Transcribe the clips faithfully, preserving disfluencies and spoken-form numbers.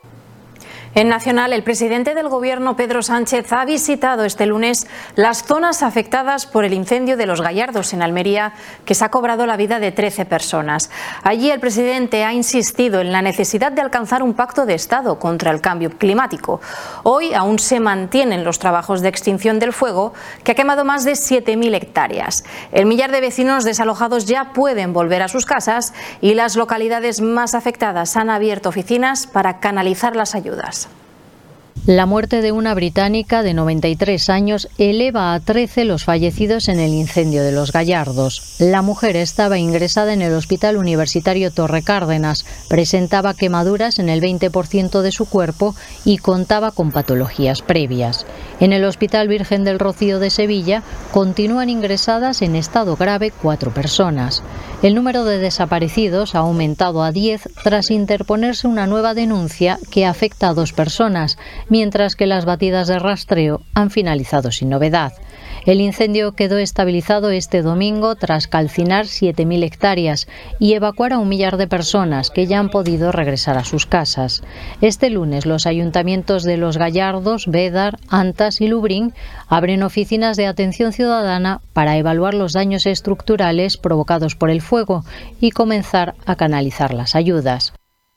En Nacional, el presidente del Gobierno, Pedro Sánchez, ha visitado este lunes las zonas afectadas por el incendio de Los Gallardos, en Almería, que se ha cobrado la vida de trece personas. Allí el presidente ha insistido en la necesidad de alcanzar un pacto de Estado contra el cambio climático. Hoy aún se mantienen los trabajos de extinción del fuego, que ha quemado más de siete mil hectáreas. El millar de vecinos desalojados ya pueden volver a sus casas y las localidades más afectadas han abierto oficinas para canalizar las ayudas. La muerte de una británica de noventa y tres años eleva a trece los fallecidos en el incendio de Los Gallardos. La mujer estaba ingresada en el Hospital Universitario Torre Cárdenas, presentaba quemaduras en el veinte por ciento de su cuerpo y contaba con patologías previas. En el Hospital Virgen del Rocío de Sevilla continúan ingresadas en estado grave cuatro personas. El número de desaparecidos ha aumentado a diez tras interponerse una nueva denuncia que afecta a dos personas, mientras que las batidas de rastreo han finalizado sin novedad. El incendio quedó estabilizado este domingo tras calcinar siete mil hectáreas y evacuar a un millar de personas que ya han podido regresar a sus casas. Este lunes los ayuntamientos de Los Gallardos, Bédar, Antas y Lubrín abren oficinas de atención ciudadana para evaluar los daños estructurales provocados por el fuego y comenzar a canalizar las ayudas.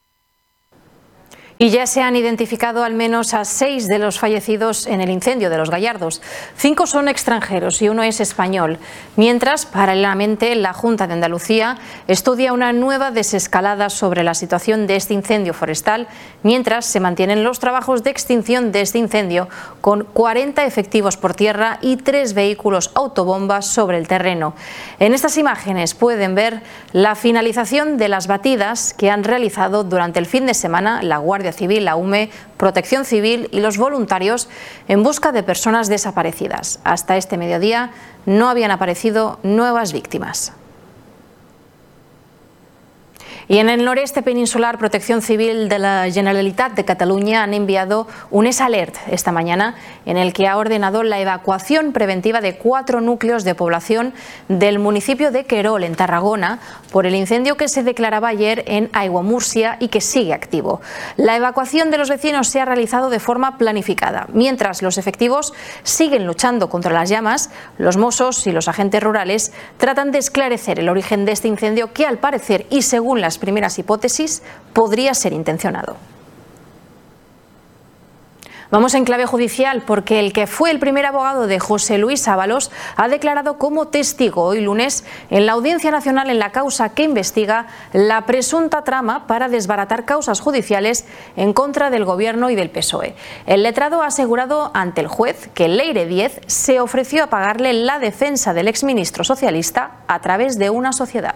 Y ya se han identificado al menos a seis de los fallecidos en el incendio de Los Gallardos. Cinco son extranjeros y uno es español. Mientras, paralelamente, la Junta de Andalucía estudia una nueva desescalada sobre la situación de este incendio forestal, mientras se mantienen los trabajos de extinción de este incendio con cuarenta efectivos por tierra y tres vehículos autobombas sobre el terreno. En estas imágenes pueden ver la finalización de las batidas que han realizado durante el fin de semana la Guardia Civil, la U M E, Protección Civil y los voluntarios en busca de personas desaparecidas. Hasta este mediodía no habían aparecido nuevas víctimas. Y en el noreste peninsular, Protección Civil de la Generalitat de Cataluña han enviado un S-Alert esta mañana en el que ha ordenado la evacuación preventiva de cuatro núcleos de población del municipio de Querol, en Tarragona, por el incendio que se declaraba ayer en Aiguamúrcia y que sigue activo. La evacuación de los vecinos se ha realizado de forma planificada. Mientras los efectivos siguen luchando contra las llamas, los Mossos y los agentes rurales tratan de esclarecer el origen de este incendio que, al parecer y según las primeras hipótesis, podría ser intencionado. Vamos en clave judicial porque el que fue el primer abogado de José Luis Ábalos ha declarado como testigo hoy lunes en la Audiencia Nacional en la causa que investiga la presunta trama para desbaratar causas judiciales en contra del Gobierno y del P S O E. El letrado ha asegurado ante el juez que Leire Díez se ofreció a pagarle la defensa del exministro socialista a través de una sociedad.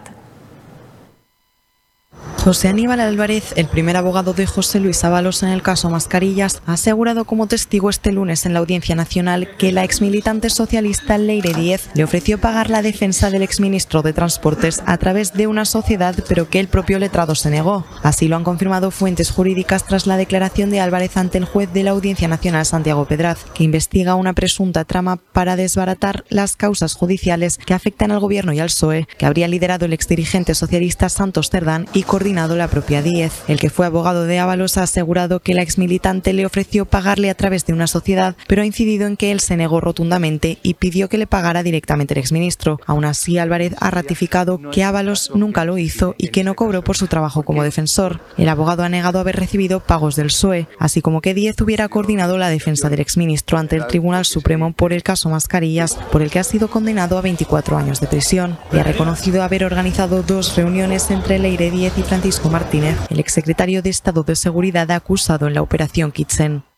José Aníbal Álvarez, el primer abogado de José Luis Ábalos en el caso Mascarillas, ha asegurado como testigo este lunes en la Audiencia Nacional que la exmilitante socialista Leire Díez le ofreció pagar la defensa del exministro de Transportes a través de una sociedad, pero que el propio letrado se negó. Así lo han confirmado fuentes jurídicas tras la declaración de Álvarez ante el juez de la Audiencia Nacional, Santiago Pedraz, que investiga una presunta trama para desbaratar las causas judiciales que afectan al Gobierno y al P S O E, que habría liderado el exdirigente socialista Santos Cerdán y coordinado la propia Díez. El que fue abogado de Ábalos ha asegurado que la exmilitante le ofreció pagarle a través de una sociedad, pero ha incidido en que él se negó rotundamente y pidió que le pagara directamente el exministro. Aún así, Álvarez ha ratificado que Ábalos nunca lo hizo y que no cobró por su trabajo como defensor. El abogado ha negado haber recibido pagos del P S O E, así como que Díez hubiera coordinado la defensa del exministro ante el Tribunal Supremo por el caso Mascarillas, por el que ha sido condenado a veinticuatro años de prisión. Y ha reconocido haber organizado dos reuniones entre Leire Díez y Francisco Martínez, el exsecretario de Estado de Seguridad acusado en la Operación Kitchen.